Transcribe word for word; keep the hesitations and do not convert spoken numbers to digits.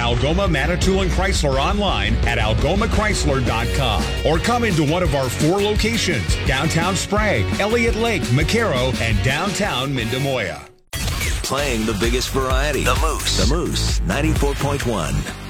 Algoma, Manitoulin Chrysler online at algoma chrysler dot com or come into one of our four locations, downtown Sprague, Elliott Lake, McCarrow, and downtown Mindemoya. Playing the biggest variety. The Moose. The Moose, ninety-four point one.